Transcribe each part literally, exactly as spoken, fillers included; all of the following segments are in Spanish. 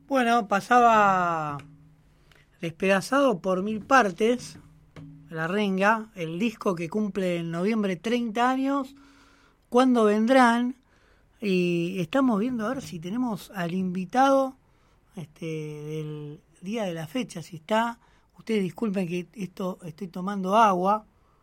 Bueno, pasaba Despedazado por mil partes, La Renga, el disco que cumple en noviembre treinta años. ¿Cuándo vendrán? Y estamos viendo a ver si tenemos al invitado este, del día de la fecha, si está. Ustedes disculpen que esto estoy tomando agua.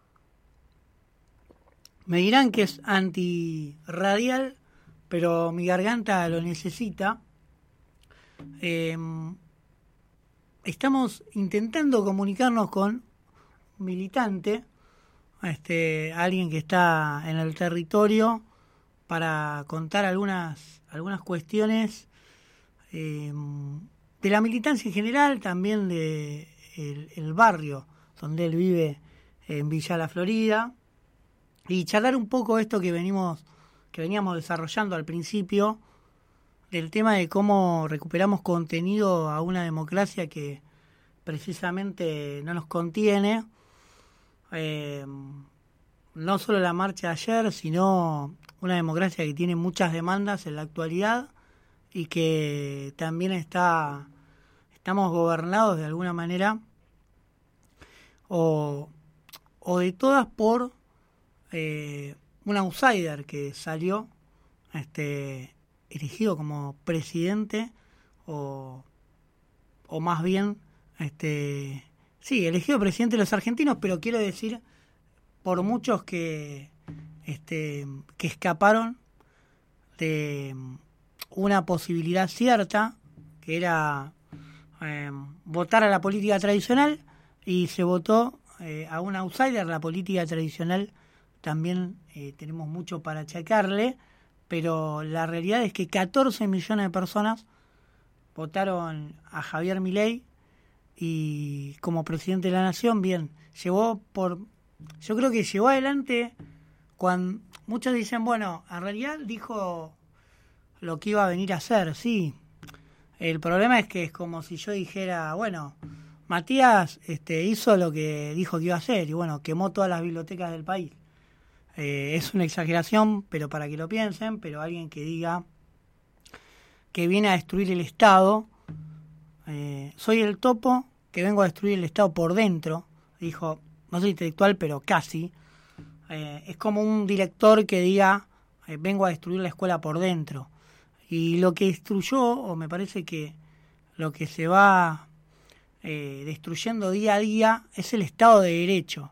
Me dirán que es antirradial, pero mi garganta lo necesita. Eh, estamos intentando comunicarnos con un militante, este, alguien que está en el territorio, para contar algunas, algunas cuestiones eh, de la militancia en general, también de el, el barrio donde él vive, en Villa La Florida, y charlar un poco esto que venimos que veníamos desarrollando al principio, del tema de cómo recuperamos contenido a una democracia que precisamente no nos contiene. Eh, no solo la marcha de ayer, sino una democracia que tiene muchas demandas en la actualidad y que también está estamos gobernados de alguna manera o, o de todas por eh, un outsider que salió este elegido como presidente o, o más bien este sí, elegido presidente de los argentinos, pero quiero decir por muchos que este que escaparon de una posibilidad cierta, que era eh, votar a la política tradicional, y se votó eh, a un outsider. La política tradicional también eh, tenemos mucho para achacarle, pero la realidad es que catorce millones de personas votaron a Javier Milei y como presidente de la nación. Bien, llevó por yo creo que llevó adelante, cuando muchos dicen, bueno, en realidad dijo lo que iba a venir a hacer, sí. El problema es que es como si yo dijera, bueno, Matías este, hizo lo que dijo que iba a hacer, y bueno, quemó todas las bibliotecas del país. Eh, es una exageración, pero para que lo piensen, pero alguien que diga que viene a destruir el Estado, eh, soy el topo que vengo a destruir el Estado por dentro, dijo, no soy intelectual, pero casi. Eh, es como un director que diga, eh, vengo a destruir la escuela por dentro. Y lo que destruyó, o me parece que lo que se va eh, destruyendo día a día, es el Estado de Derecho.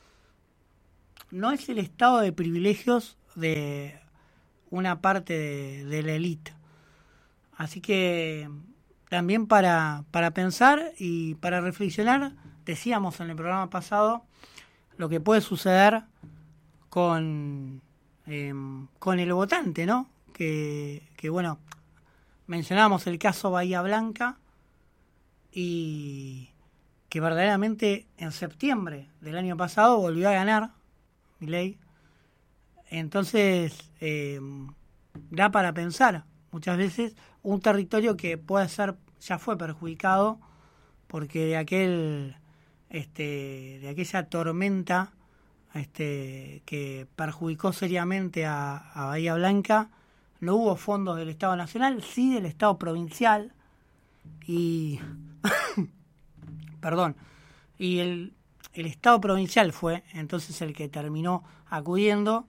No es el estado de privilegios de una parte de, de la élite. Así que también para, para pensar y para reflexionar, decíamos en el programa pasado lo que puede suceder con, eh, con el votante, ¿no? Que, que, bueno, mencionábamos el caso Bahía Blanca, y que verdaderamente en septiembre del año pasado volvió a ganar Milei. Entonces eh, da para pensar muchas veces un territorio que puede ser, ya fue perjudicado porque de aquel este de aquella tormenta este que perjudicó seriamente a, a Bahía Blanca, no hubo fondos del Estado Nacional, sí del Estado provincial, y perdón, y el El Estado provincial fue entonces el que terminó acudiendo,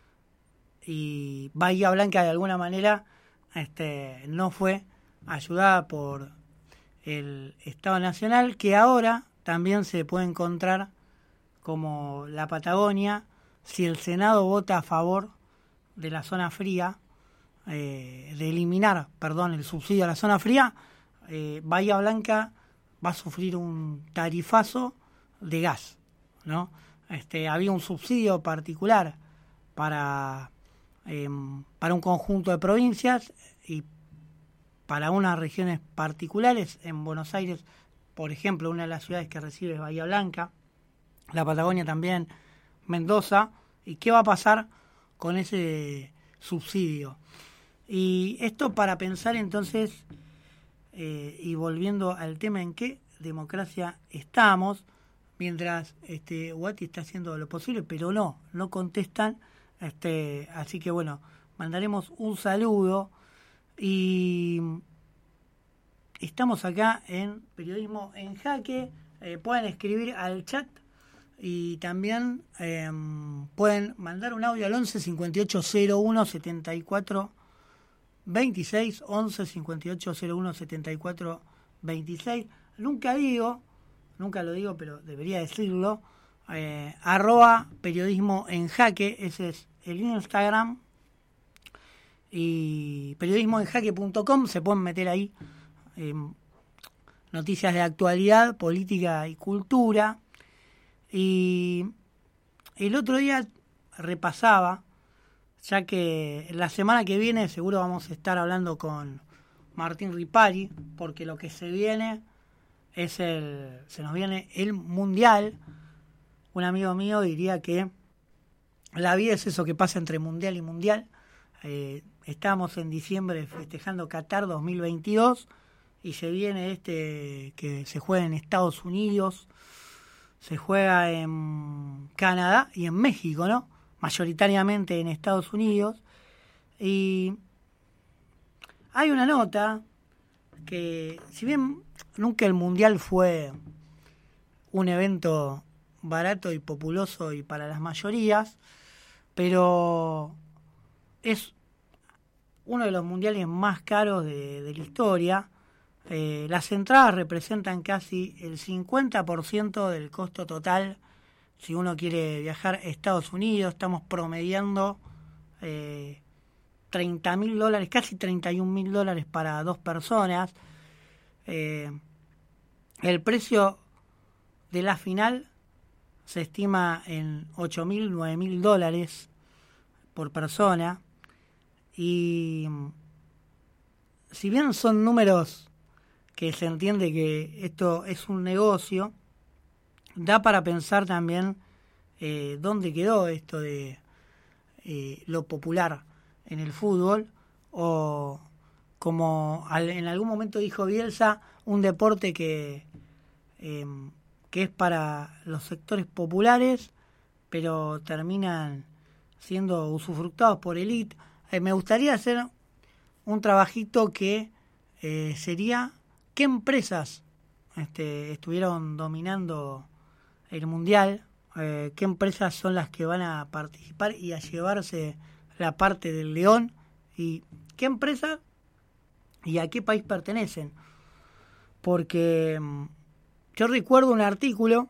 y Bahía Blanca de alguna manera este, no fue ayudada por el Estado Nacional, que ahora también se puede encontrar como la Patagonia. Si el Senado vota a favor de la zona fría, eh, de eliminar, perdón, el subsidio a la zona fría, eh, Bahía Blanca va a sufrir un tarifazo de gas, ¿no? Este, había un subsidio particular para eh, para un conjunto de provincias y para unas regiones particulares. En Buenos Aires, por ejemplo, una de las ciudades que recibe es Bahía Blanca, la Patagonia también, Mendoza. ¿Y qué va a pasar con ese subsidio? Y esto para pensar entonces, eh, y volviendo al tema en qué democracia estamos, mientras este Guati está haciendo lo posible, pero no, no contestan, este, así que bueno, mandaremos un saludo. Y estamos acá en Periodismo en Jaque. Eh, pueden escribir al chat y también eh, pueden mandar un audio al once cincuenta y ocho cero uno setenta y cuatro veintiséis, once cincuenta y ocho cero uno setenta y cuatro veintiséis. Nunca digo, nunca lo digo, pero debería decirlo, eh, arroba Periodismo en Jaque, ese es el Instagram, y periodismo en jaque punto com, se pueden meter ahí eh, noticias de actualidad, política y cultura. Y el otro día repasaba, ya que la semana que viene seguro vamos a estar hablando con Martín Ripari, porque lo que se viene es el, se nos viene el Mundial. Un amigo mío diría que la vida es eso que pasa entre Mundial y Mundial. Eh, estamos en diciembre festejando Qatar dos mil veintidós y se viene este que se juega en Estados Unidos, se juega en Canadá y en México, ¿no? Mayoritariamente en Estados Unidos. Y hay una nota que, si bien nunca el Mundial fue un evento barato y populoso y para las mayorías, pero es uno de los mundiales más caros de, de la historia. Eh, las entradas representan casi el cincuenta por ciento del costo total. Si uno quiere viajar a Estados Unidos, estamos promediando eh, treinta mil dólares, casi treinta y un mil dólares para dos personas. Eh, el precio de la final se estima en ocho mil, nueve mil dólares por persona. Y si bien son números que se entiende que esto es un negocio, da para pensar también eh, dónde quedó esto de eh, lo popular en el fútbol, o como al, en algún momento dijo Bielsa, un deporte que, eh, que es para los sectores populares, pero terminan siendo usufructados por élite. Eh, me gustaría hacer un trabajito que eh, sería qué empresas este, estuvieron dominando el Mundial, eh, qué empresas son las que van a participar y a llevarse la parte del león, y qué empresas y a qué país pertenecen. Porque um, yo recuerdo un artículo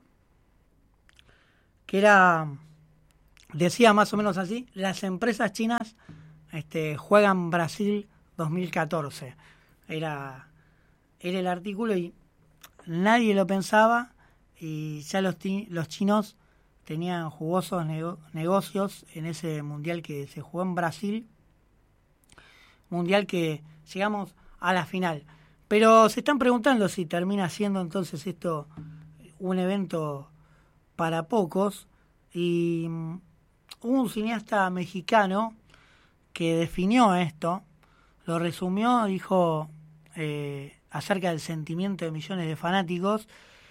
que era, decía más o menos así: las empresas chinas este, juegan Brasil dos mil catorce. Era, era el artículo y nadie lo pensaba, y ya los, ti, los chinos tenían jugosos nego, negocios en ese mundial que se jugó en Brasil, mundial que llegamos a la final. Pero se están preguntando si termina siendo entonces esto un evento para pocos. Y um, hubo un cineasta mexicano que definió esto, lo resumió, dijo eh, acerca del sentimiento de millones de fanáticos: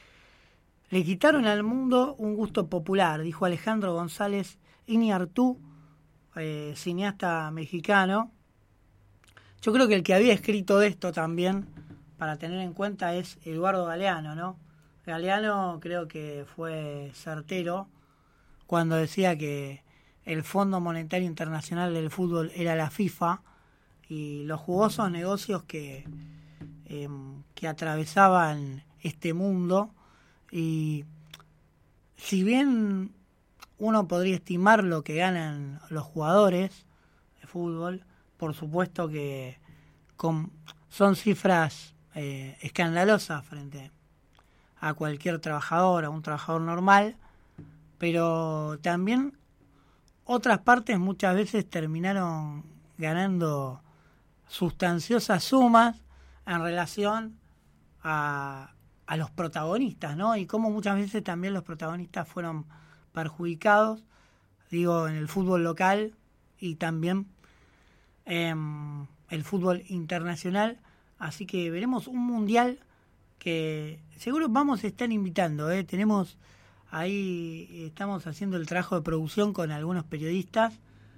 le quitaron al mundo un gusto popular, dijo Alejandro González Iñárritu, eh, cineasta mexicano. Yo creo que el que había escrito esto también, para tener en cuenta, es Eduardo Galeano, ¿no? Galeano creo que fue certero cuando decía que el Fondo Monetario Internacional del Fútbol era la FIFA, y los jugosos negocios que, eh, que atravesaban este mundo. Y si bien uno podría estimar lo que ganan los jugadores de fútbol, por supuesto que con, son cifras eh, escandalosas frente a cualquier trabajador, a un trabajador normal, pero también otras partes muchas veces terminaron ganando sustanciosas sumas en relación a, a los protagonistas, ¿no? Y cómo muchas veces también los protagonistas fueron perjudicados, digo, en el fútbol local y también en el fútbol internacional. Así que veremos un mundial que seguro vamos a estar invitando, ¿eh? Tenemos ahí, estamos haciendo el trabajo de producción con algunos periodistas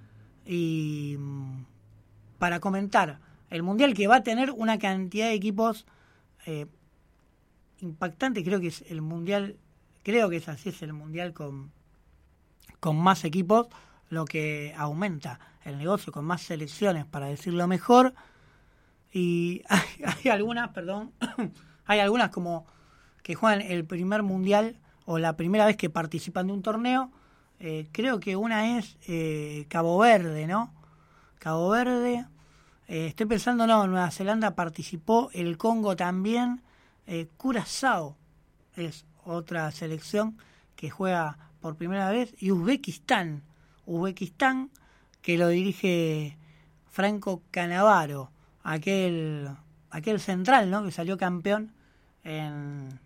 y para comentar el mundial, que va a tener una cantidad de equipos eh, impactante, creo que es el mundial, creo que es así, es el mundial con, con más equipos, lo que aumenta el negocio, con más selecciones, para decirlo mejor. Y hay, hay algunas, perdón, hay algunas como que juegan el primer mundial o la primera vez que participan de un torneo. Eh, creo que una es eh, Cabo Verde, ¿no? Cabo Verde. Eh, estoy pensando, no, Nueva Zelanda participó, el Congo también. Eh, Curazao es otra selección que juega por primera vez. Y Uzbekistán, Uzbekistán, que lo dirige Franco Canavaro, aquel, aquel central, ¿no? Que salió campeón en...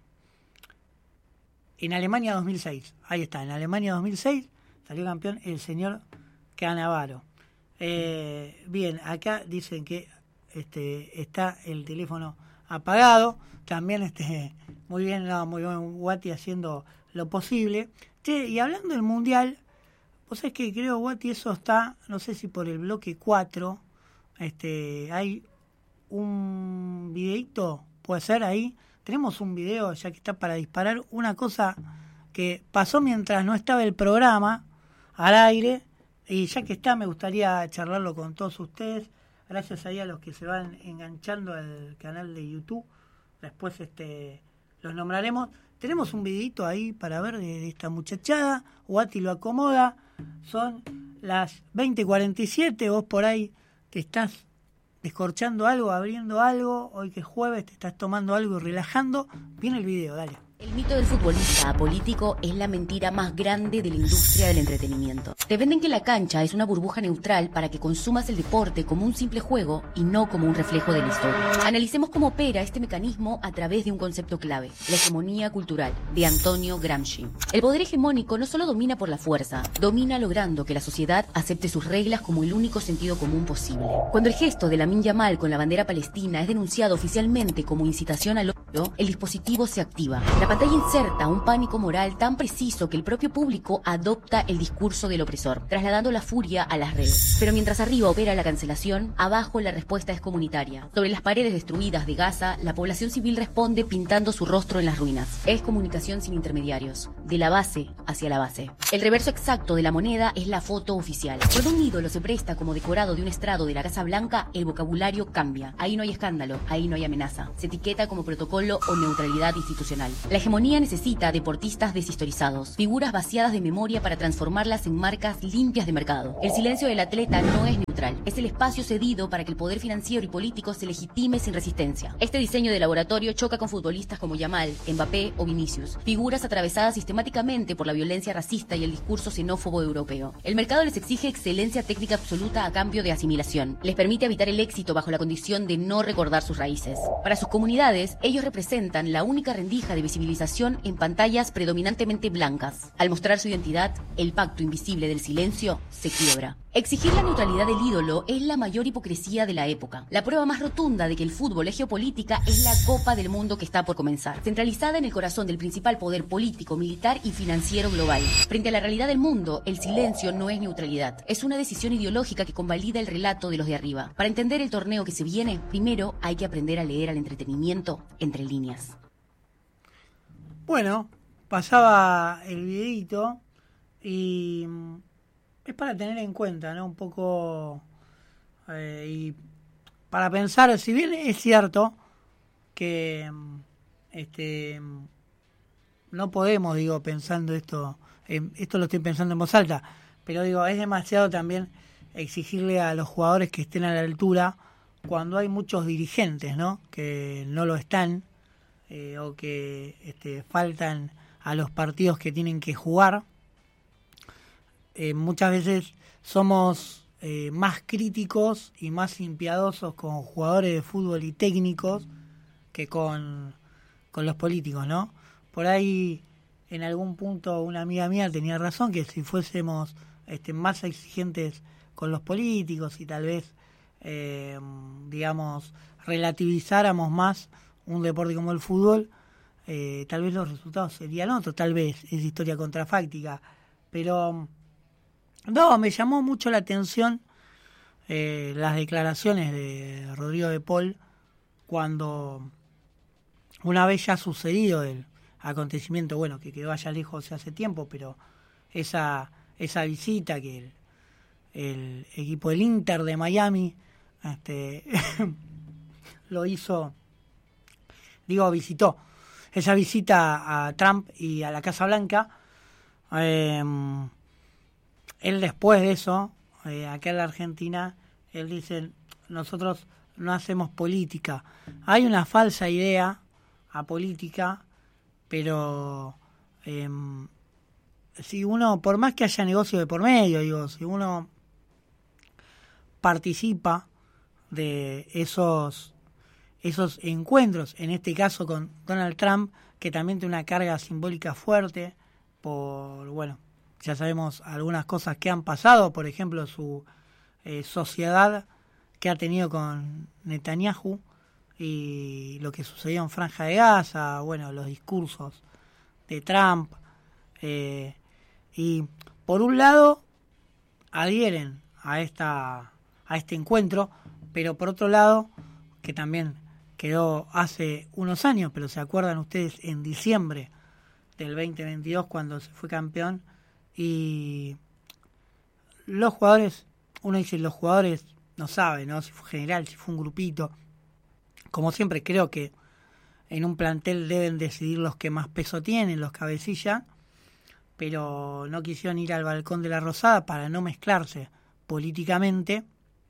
En Alemania dos mil seis, ahí está, en Alemania dos mil seis salió campeón el señor Canavaro. Eh, bien, acá dicen que este está el teléfono apagado, también este muy bien, no, muy bien Guati haciendo lo posible. Che, y hablando del Mundial, vos sabés que creo, Guati, eso está, no sé si por el bloque cuatro, este hay un videito, puede ser ahí. Tenemos un video ya que está para disparar, una cosa que pasó mientras no estaba el programa al aire, y ya que está me gustaría charlarlo con todos ustedes, gracias ahí a los que se van enganchando al canal de YouTube, después este los nombraremos. Tenemos un videito ahí para ver de, de esta muchachada, Guati lo acomoda, son las veinte cuarenta y siete, vos por ahí te estás descorchando algo, abriendo algo, hoy que es jueves te estás tomando algo y relajando. Viene el video, dale. El mito del futbolista apolítico es la mentira más grande de la industria del entretenimiento. Te venden que la cancha es una burbuja neutral para que consumas el deporte como un simple juego y no como un reflejo de la historia. Analicemos cómo opera este mecanismo a través de un concepto clave, la hegemonía cultural, de Antonio Gramsci. El poder hegemónico no solo domina por la fuerza, domina logrando que la sociedad acepte sus reglas como el único sentido común posible. Cuando el gesto de Lamine Yamal con la bandera palestina es denunciado oficialmente como incitación al odio, el dispositivo se activa. La pantalla inserta un pánico moral tan preciso que el propio público adopta el discurso del opresor, trasladando la furia a las redes. Pero mientras arriba opera la cancelación, abajo la respuesta es comunitaria. Sobre las paredes destruidas de Gaza, la población civil responde pintando su rostro en las ruinas. Es comunicación sin intermediarios, de la base hacia la base. El reverso exacto de la moneda es la foto oficial. Cuando un ídolo se presta como decorado de un estrado de la Casa Blanca, el vocabulario cambia. Ahí no hay escándalo, ahí no hay amenaza. Se etiqueta como protocolo o neutralidad institucional. La hegemonía necesita deportistas deshistorizados, figuras vaciadas de memoria para transformarlas en marcas limpias de mercado. El silencio del atleta no es neutral, es el espacio cedido para que el poder financiero y político se legitime sin resistencia. Este diseño de laboratorio choca con futbolistas como Yamal, Mbappé o Vinicius, figuras atravesadas sistemáticamente por la violencia racista y el discurso xenófobo europeo. El mercado les exige excelencia técnica absoluta a cambio de asimilación. Les permite evitar el éxito bajo la condición de no recordar sus raíces. Para sus comunidades, ellos representan la única rendija de visibilización en pantallas predominantemente blancas. Al mostrar su identidad, el pacto invisible del silencio se quiebra. Exigir la neutralidad del ídolo es la mayor hipocresía de la época. La prueba más rotunda de que el fútbol es geopolítica es la Copa del Mundo que está por comenzar, centralizada en el corazón del principal poder político, militar y financiero global. Frente a la realidad del mundo, el silencio no es neutralidad. Es una decisión ideológica que convalida el relato de los de arriba. Para entender el torneo que se viene, primero hay que aprender a leer al entretenimiento entre líneas. Bueno, pasaba el videito y es para tener en cuenta, ¿no? Un poco eh, y para pensar, si bien es cierto que este no podemos, digo, pensando esto, eh, esto lo estoy pensando en voz alta, pero digo, es demasiado también exigirle a los jugadores que estén a la altura cuando hay muchos dirigentes, ¿no? Que no lo están. Eh, o que este, faltan a los partidos que tienen que jugar. Eh, muchas veces somos eh, más críticos y más impiadosos con jugadores de fútbol y técnicos que con, con los políticos, ¿no? Por ahí, en algún punto, una amiga mía tenía razón, que si fuésemos este, más exigentes con los políticos y tal vez, eh, digamos, relativizáramos más un deporte como el fútbol, eh, tal vez los resultados serían otros, tal vez, es historia contrafáctica, pero no, me llamó mucho la atención eh, las declaraciones de Rodrigo de Paul cuando una vez ya sucedido el acontecimiento, bueno, que quedó allá lejos hace tiempo, pero esa esa visita que el, el equipo del Inter de Miami este lo hizo, digo, visitó, esa visita a Trump y a la Casa Blanca, eh, él después de eso, eh, acá en la Argentina, él dice, nosotros no hacemos política. Hay una falsa idea a política, pero eh, si uno, por más que haya negocio de por medio, digo, si uno participa de esos esos encuentros, en este caso con Donald Trump, que también tiene una carga simbólica fuerte por, bueno, ya sabemos algunas cosas que han pasado, por ejemplo, su eh, sociedad que ha tenido con Netanyahu y lo que sucedió en Franja de Gaza, bueno, los discursos de Trump, eh, y por un lado adhieren a esta a este encuentro, pero por otro lado, que también quedó hace unos años, pero se acuerdan ustedes, en diciembre del veinte veintidós, cuando se fue campeón, y los jugadores, uno dice, los jugadores no saben, ¿no?, si fue general, si fue un grupito. Como siempre, creo que en un plantel deben decidir los que más peso tienen, los cabecillas, pero no quisieron ir al balcón de la Rosada para no mezclarse políticamente,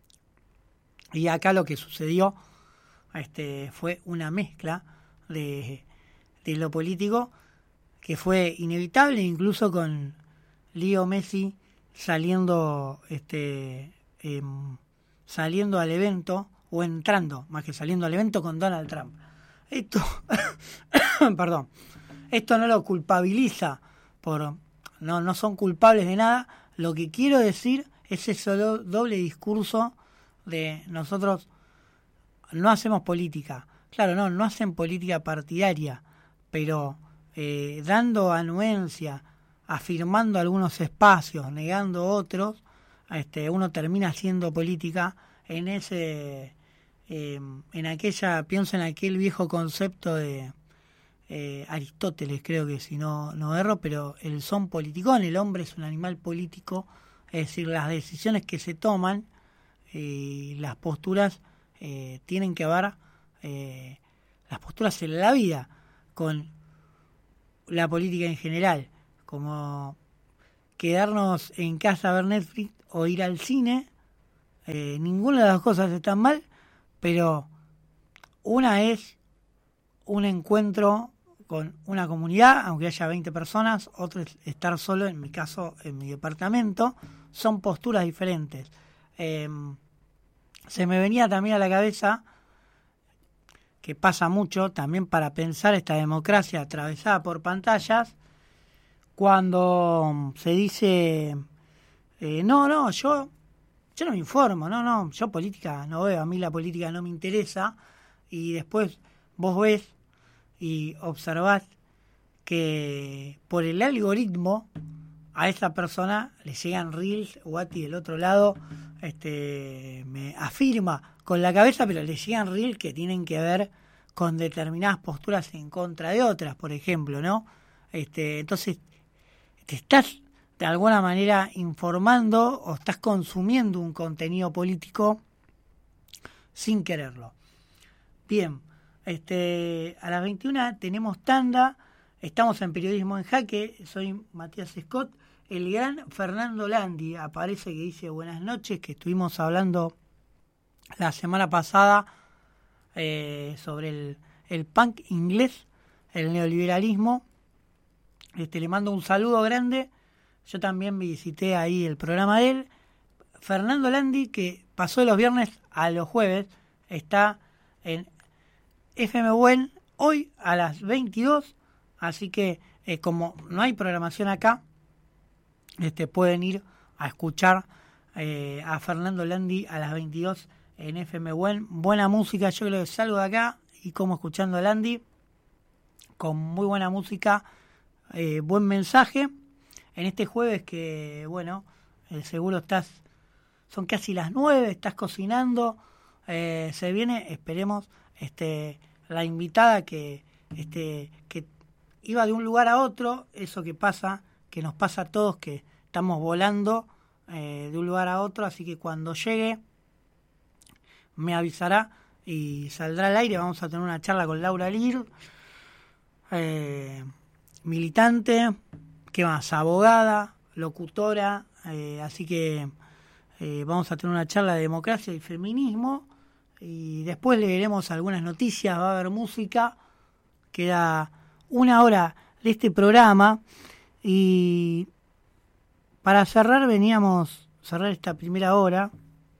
y acá lo que sucedió este fue una mezcla de, de lo político que fue inevitable, incluso con Leo Messi saliendo este eh, saliendo al evento, o entrando, más que saliendo al evento, con Donald Trump. Esto perdón, esto no lo culpabiliza, por no no son culpables de nada. Lo que quiero decir es ese do, doble discurso de nosotros no hacemos política. Claro, no, no hacen política partidaria, pero eh, dando anuencia, afirmando algunos espacios, negando otros, este, uno termina haciendo política en ese, eh, en aquella, pienso en aquel viejo concepto de eh, Aristóteles, creo que si no, no erro, pero el son politicón, el hombre es un animal político, es decir, las decisiones que se toman y las posturas eh, tienen que ver, eh, las posturas en la vida con la política en general, como quedarnos en casa a ver Netflix o ir al cine. Eh, ninguna de las cosas está mal, pero una es un encuentro con una comunidad, aunque haya veinte personas, otro es estar solo, en mi caso, en mi departamento. Son posturas diferentes. Eh, se me venía también a la cabeza, que pasa mucho también para pensar esta democracia atravesada por pantallas, cuando se dice, eh, no, no, yo, yo no me informo, no, no, yo política no veo, a mí la política no me interesa, y después vos ves y observás que por el algoritmo a esa persona le llegan reels. Guati del otro lado este me afirma con la cabeza, pero le llegan reels que tienen que ver con determinadas posturas en contra de otras, por ejemplo, ¿no? Este, entonces te estás de alguna manera informando o estás consumiendo un contenido político sin quererlo. Bien, este, a las veintiuna tenemos tanda. Estamos en Periodismo en Jaque. Soy Matías Scott. El gran Fernando Landi aparece, que dice buenas noches, que estuvimos hablando la semana pasada eh, sobre el, el punk inglés, el neoliberalismo. Este, le mando un saludo grande. Yo también visité ahí el programa de él. Fernando Landi, que pasó de los viernes a los jueves, está en F M Buen hoy a las veintidós. Así que eh, como no hay programación acá, este, pueden ir a escuchar eh, a Fernando Landi a las veintidós en F M Buen. Buena música, yo creo que salgo de acá y como escuchando a Landi, con muy buena música, eh, buen mensaje. En este jueves que, bueno, eh, seguro estás, son casi las nueve, estás cocinando, eh, se viene, esperemos, este, la invitada que este, que iba de un lugar a otro, eso que pasa, que nos pasa a todos, que estamos volando eh, de un lugar a otro, así que cuando llegue me avisará y saldrá al aire. Vamos a tener una charla con Laura Lir, eh, militante, ¿qué más? Abogada, locutora, eh, así que eh, vamos a tener una charla de democracia y feminismo, y después leeremos algunas noticias, va a haber música, queda una hora de este programa, y para cerrar veníamos, cerrar esta primera hora,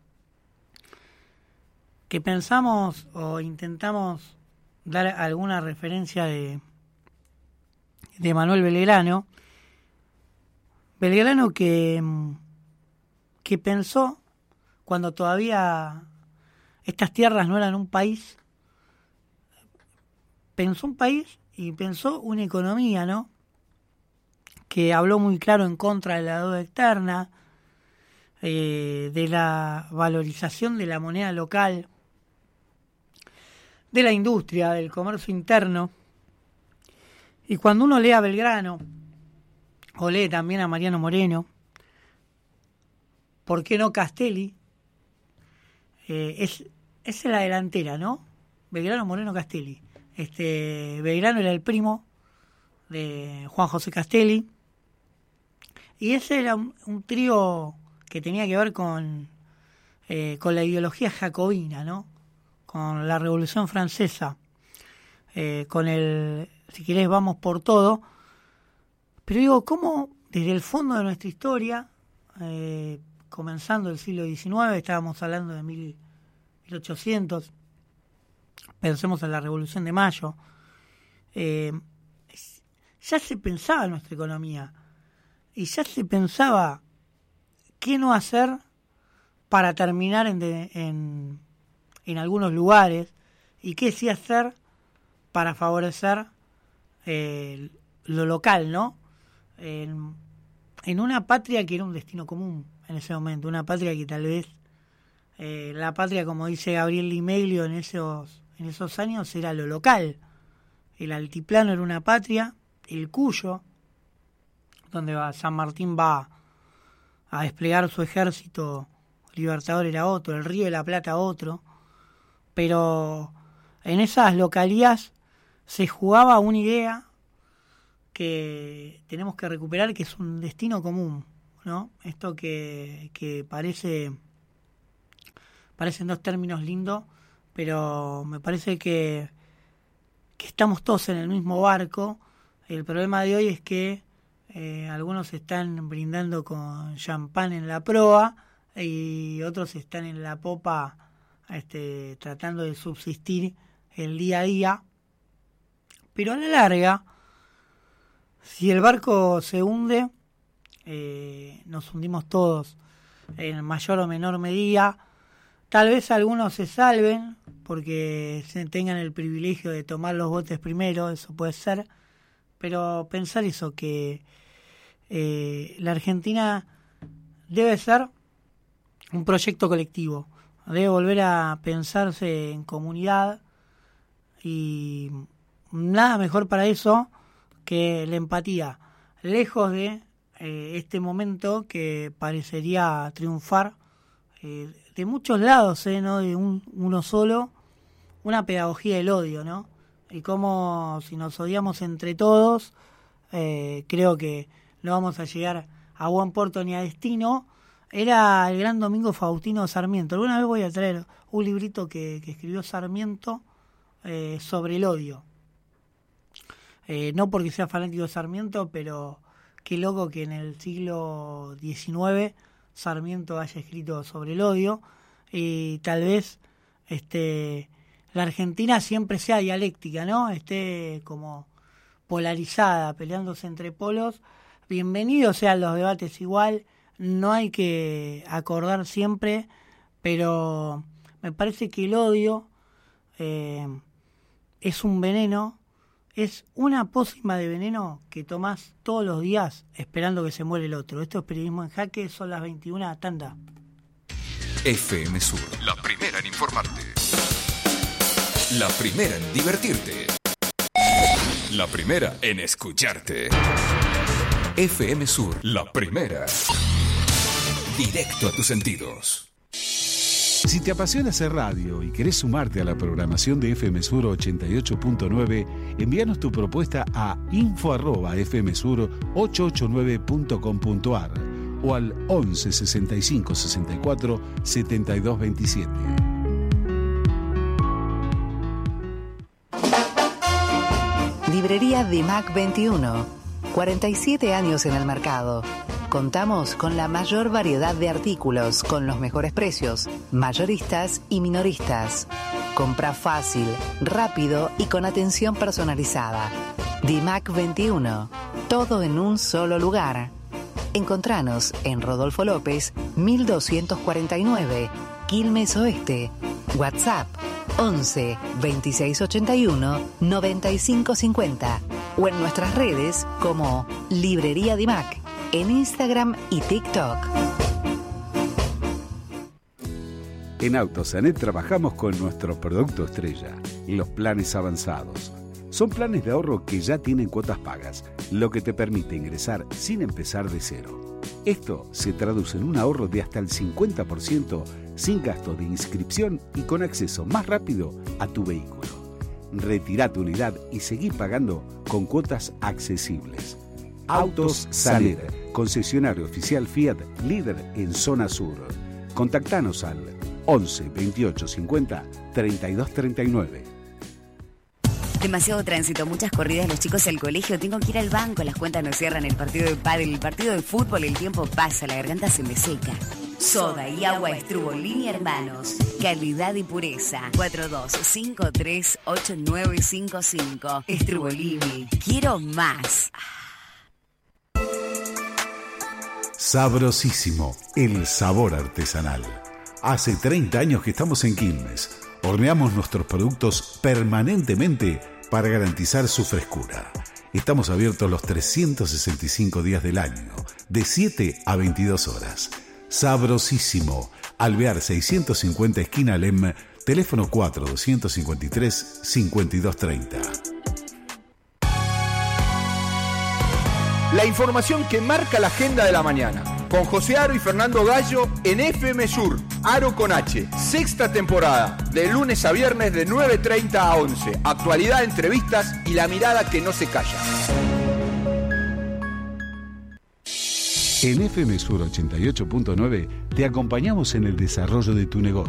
que pensamos o intentamos dar alguna referencia de, de Manuel Belgrano. Belgrano que, que pensó, cuando todavía estas tierras no eran un país, pensó un país y pensó una economía, ¿no? Que habló muy claro en contra de la deuda externa, eh, de la valorización de la moneda local, de la industria, del comercio interno. Y cuando uno lee a Belgrano, o lee también a Mariano Moreno, ¿por qué no Castelli? Eh, es, es en la delantera, ¿no? Belgrano, Moreno, Castelli. Este, Belgrano era el primo de Juan José Castelli, y ese era un, un trío que tenía que ver con, eh, con la ideología jacobina, ¿no? Con la Revolución Francesa, eh, con el, si querés, vamos por todo. Pero digo, ¿cómo desde el fondo de nuestra historia, eh, comenzando el siglo diecinueve, estábamos hablando de mil ochocientos, pensemos en la Revolución de Mayo, eh, ya se pensaba en nuestra economía, y ya se pensaba qué no hacer para terminar en... De, en en algunos lugares, y qué sí hacer para favorecer eh, lo local, ¿no? En, en una patria que era un destino común en ese momento, una patria que tal vez, eh, la patria, como dice Gabriel Limeglio, en esos, en esos años era lo local. El altiplano era una patria, el Cuyo, donde va, San Martín va a desplegar su ejército libertador, era otro, el Río de la Plata otro. Pero en esas localías se jugaba una idea que tenemos que recuperar, que es un destino común, ¿no? Esto que, que parece parecen dos términos lindos, pero me parece que, que estamos todos en el mismo barco. El problema de hoy es que eh, algunos están brindando con champán en la proa y otros están en la popa, Este, tratando de subsistir el día a día. Pero a la larga, si el barco se hunde, eh, nos hundimos todos en mayor o menor medida. Tal vez algunos se salven porque se tengan el privilegio de tomar los botes primero, eso puede ser, pero pensar eso, que eh, la Argentina debe ser un proyecto colectivo. Debe volver a pensarse en comunidad, y nada mejor para eso que la empatía, lejos de eh, este momento que parecería triunfar eh, de muchos lados, eh, no de un, uno solo, una pedagogía del odio, ¿no? Y como si nos odiamos entre todos, eh, creo que no vamos a llegar a buen puerto ni a destino. Era el gran Domingo Faustino Sarmiento. Alguna vez voy a traer un librito que, que escribió Sarmiento eh, sobre el odio. Eh, no porque sea fanático de Sarmiento, pero qué loco que en el siglo diecinueve Sarmiento haya escrito sobre el odio. Y tal vez este, la Argentina siempre sea dialéctica, ¿no? Esté como polarizada, peleándose entre polos. Bienvenidos sean los debates igual. No hay que acordar siempre, pero me parece que el odio eh, es un veneno, es una pócima de veneno que tomás todos los días esperando que se muera el otro. Esto es Periodismo en Jaque, son las veintiuna, tanda. F M Sur, la primera en informarte, la primera en divertirte. La primera en escucharte. F M Sur, la primera. Directo a tus sentidos. Si te apasiona hacer radio y querés sumarte a la programación de F M Sur ochenta y ocho punto nueve, envíanos tu propuesta a info arroba f m sur ochocientos ochenta y nueve punto com punto a r o al once sesenta y cinco sesenta y cuatro setenta y dos veintisiete. Librería Dimac veintiuno. cuarenta y siete años en el mercado. Contamos con la mayor variedad de artículos, con los mejores precios, mayoristas y minoristas. Compra fácil, rápido y con atención personalizada. Dimac veintiuno. Todo en un solo lugar. Encontranos en Rodolfo López, mil doscientos cuarenta y nueve, Quilmes Oeste. WhatsApp once veintiséis ochenta y uno noventa y cinco cincuenta o en nuestras redes como Librería Dimac en Instagram y TikTok. En Autosanet trabajamos con nuestro producto estrella, los planes avanzados. Son planes de ahorro que ya tienen cuotas pagas, lo que te permite ingresar sin empezar de cero. Esto se traduce en un ahorro de hasta el cincuenta por ciento sin gasto de inscripción y con acceso más rápido a tu vehículo. Retirá tu unidad y seguí pagando con cuotas accesibles. Autos Sanet, concesionario oficial Fiat, líder en zona sur. Contactanos al once veintiocho cincuenta treinta y dos treinta y nueve. Demasiado tránsito, muchas corridas, los chicos al colegio, tengo que ir al banco, las cuentas no cierran, el partido de pádel, el partido de fútbol, el tiempo pasa, la garganta se me seca. Soda y agua Estrubolini Hermanos, calidad y pureza. cuatro dos cinco tres ocho nueve cinco cinco. Estrubolini, quiero más. Sabrosísimo, el sabor artesanal. Hace treinta años que estamos en Quilmes. Horneamos nuestros productos permanentemente para garantizar su frescura. Estamos abiertos los trescientos sesenta y cinco días del año, de siete a veintidós horas. Sabrosísimo, Alvear seiscientos cincuenta esquina Lem, teléfono cuatro dos cinco tres cinco dos tres cero. La información que marca la agenda de la mañana. Con José Aro y Fernando Gallo en F M Sur, Aro con H, sexta temporada, de lunes a viernes de nueve treinta a once. Actualidad, entrevistas y la mirada que no se calla. En F M Sur ochenta y ocho punto nueve te acompañamos en el desarrollo de tu negocio.